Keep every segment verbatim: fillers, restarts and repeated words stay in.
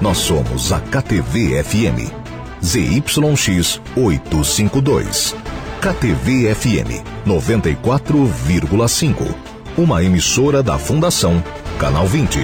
Nós somos a K T V F M. Z Y X oitocentos e cinquenta e dois. K T V F M noventa e quatro vírgula cinco. Uma emissora da Fundação Canal vinte.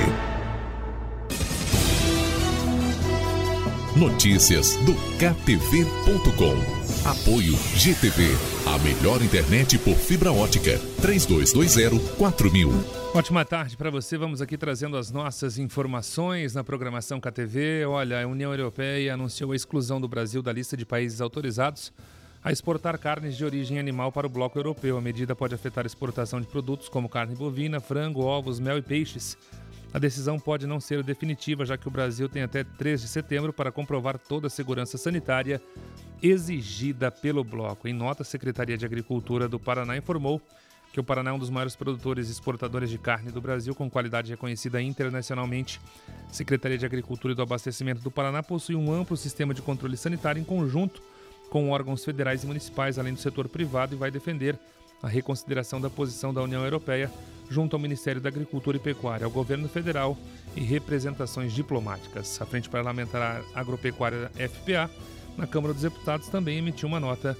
Notícias do K T V ponto com. Apoio G T V, a melhor internet por fibra ótica. três dois dois zero quatro mil. Ótima tarde para você. Vamos aqui trazendo as nossas informações na programação K T V. Olha, a União Europeia anunciou a exclusão do Brasil da lista de países autorizados a exportar carnes de origem animal para o bloco europeu. A medida pode afetar a exportação de produtos como carne bovina, frango, ovos, mel e peixes. A decisão pode não ser definitiva, já que o Brasil tem até três de setembro para comprovar toda a segurança sanitária exigida pelo bloco. Em nota, a Secretaria de Agricultura do Paraná informou que o Paraná é um dos maiores produtores e exportadores de carne do Brasil, com qualidade reconhecida internacionalmente. A Secretaria de Agricultura e do Abastecimento do Paraná possui um amplo sistema de controle sanitário em conjunto com órgãos federais e municipais, além do setor privado, e vai defender a reconsideração da posição da União Europeia junto ao Ministério da Agricultura e Pecuária, ao Governo Federal e representações diplomáticas. A Frente Parlamentar Agropecuária F P A, na Câmara dos Deputados, também emitiu uma nota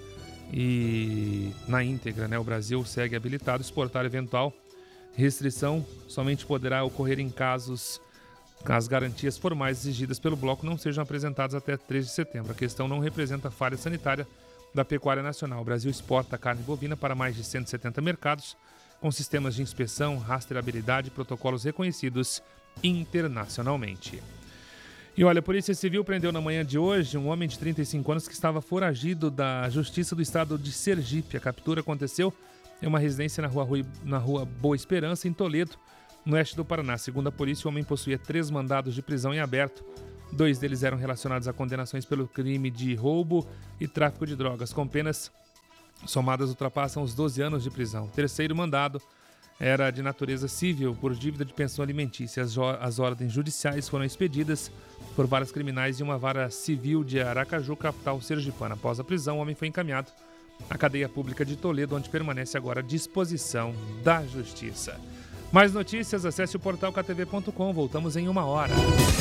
e, na íntegra, né, o Brasil segue habilitado a exportar. Eventual restrição somente poderá ocorrer em casos que as garantias formais exigidas pelo bloco não sejam apresentadas até três de setembro. A questão não representa falha sanitária da pecuária nacional. O Brasil exporta carne bovina para mais de cento e setenta mercados, com sistemas de inspeção, rastreabilidade e protocolos reconhecidos internacionalmente. E olha, a Polícia Civil prendeu na manhã de hoje um homem de trinta e cinco anos que estava foragido da Justiça do Estado de Sergipe. A captura aconteceu em uma residência na rua, Rui, na rua Boa Esperança, em Toledo, no oeste do Paraná. Segundo a polícia, o homem possuía três mandados de prisão em aberto. Dois deles eram relacionados a condenações pelo crime de roubo e tráfico de drogas, com penas somadas ultrapassam os doze anos de prisão. O terceiro mandado era de natureza civil, por dívida de pensão alimentícia. As, as ordens judiciais foram expedidas por varas criminais e uma vara civil de Aracaju, capital sergipana. Após a prisão, o homem foi encaminhado à cadeia pública de Toledo, onde permanece agora à disposição da Justiça. Mais notícias, acesse o portal K T V ponto com. Voltamos em uma hora.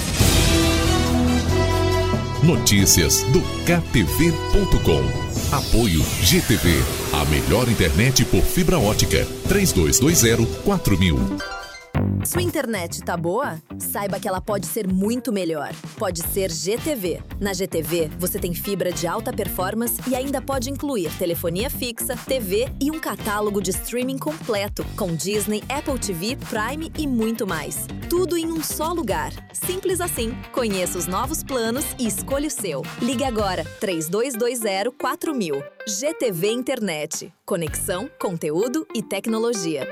Notícias do K T V ponto com. Apoio G T V, a melhor internet por fibra ótica. três dois dois zero quatro mil. Sua internet tá boa? Saiba que ela pode ser muito melhor. Pode ser G T V. Na G T V, você tem fibra de alta performance e ainda pode incluir telefonia fixa, T V e um catálogo de streaming completo, com Disney, Apple T V, Prime e muito mais. Tudo em um só lugar. Simples assim. Conheça os novos planos e escolha o seu. Ligue agora, três dois dois zero quatro mil. G T V Internet. Conexão, conteúdo e tecnologia.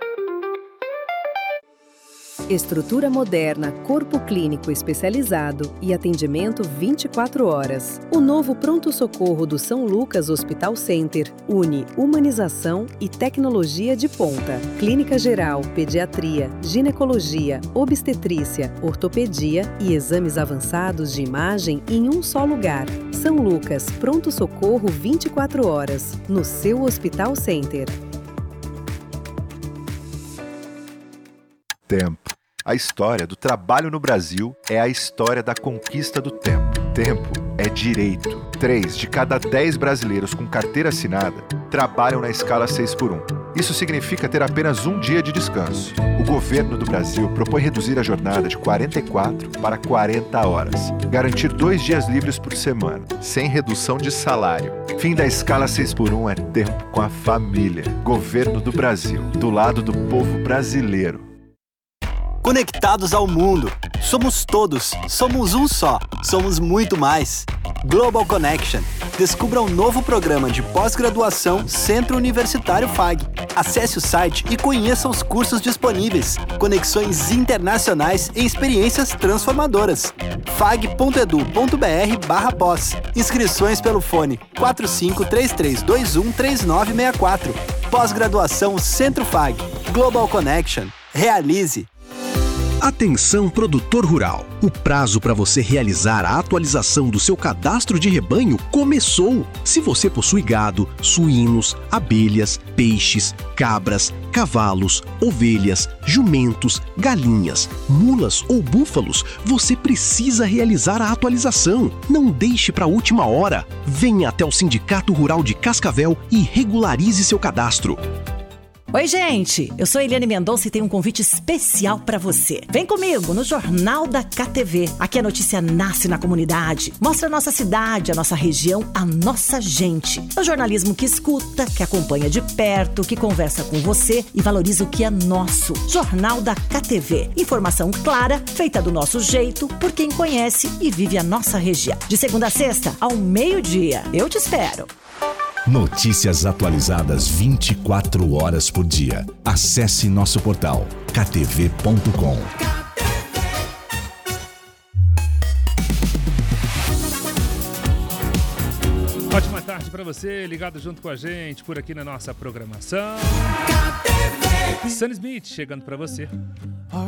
Estrutura moderna, corpo clínico especializado e atendimento vinte e quatro horas. O novo pronto-socorro do São Lucas Hospital Center une humanização e tecnologia de ponta. Clínica geral, pediatria, ginecologia, obstetrícia, ortopedia e exames avançados de imagem em um só lugar. São Lucas, pronto-socorro vinte e quatro horas, no seu Hospital Center. Tempo. A história do trabalho no Brasil é a história da conquista do tempo. Tempo é direito. Três de cada dez brasileiros com carteira assinada trabalham na escala seis por um. Isso significa ter apenas um dia de descanso. O governo do Brasil propõe reduzir a jornada de quarenta e quatro para quarenta horas. Garantir dois dias livres por semana, sem redução de salário. Fim da escala seis por um é tempo com a família. Governo do Brasil, do lado do povo brasileiro. Conectados ao mundo. Somos todos. Somos um só. Somos muito mais. Global Connection. Descubra um novo programa de pós-graduação Centro Universitário F A G. Acesse o site e conheça os cursos disponíveis. Conexões internacionais e experiências transformadoras. fag.edu.br barra pós. Inscrições pelo fone quatro cinco três três dois um três nove seis quatro. Pós-graduação Centro F A G. Global Connection. Realize. Atenção, produtor rural. O prazo para você realizar a atualização do seu cadastro de rebanho começou. Se você possui gado, suínos, abelhas, peixes, cabras, cavalos, ovelhas, jumentos, galinhas, mulas ou búfalos, você precisa realizar a atualização. Não deixe para a última hora. Venha até o Sindicato Rural de Cascavel e regularize seu cadastro. Oi, gente! Eu sou Eliane Mendonça e tenho um convite especial para você. Vem comigo no Jornal da K T V. Aqui a notícia nasce na comunidade. Mostra a nossa cidade, a nossa região, a nossa gente. É o jornalismo que escuta, que acompanha de perto, que conversa com você e valoriza o que é nosso. Jornal da K T V. Informação clara, feita do nosso jeito, por quem conhece e vive a nossa região. De segunda a sexta, ao meio-dia. Eu te espero. Notícias atualizadas vinte e quatro horas por dia. Acesse nosso portal k t v ponto com. Ótima tarde para você, ligado junto com a gente por aqui na nossa programação. Sam Smith chegando para você.